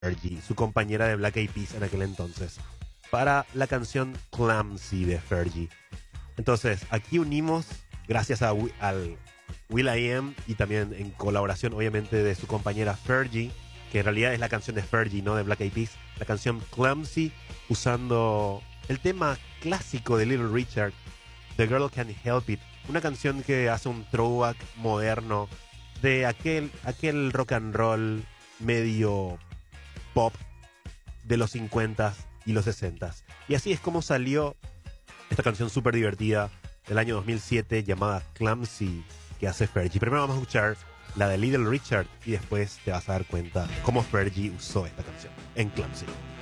Fergie, su compañera de Black Eyed Peas en aquel entonces, para la canción Clumsy de Fergie. Entonces, aquí unimos, gracias al will.i.am y también en colaboración, obviamente, de su compañera Fergie, que en realidad es la canción de Fergie, no de Black Eyed Peas, la canción Clumsy, usando el tema clásico de Little Richard, The Girl Can't Help It, una canción que hace un throwback moderno de aquel rock and roll medio pop de los 50s y los 60s. Y así es como salió esta canción súper divertida del año 2007 llamada Clumsy, que hace Fergie. Primero vamos a escuchar la de Little Richard y después te vas a dar cuenta cómo Fergie usó esta canción en Clumsy.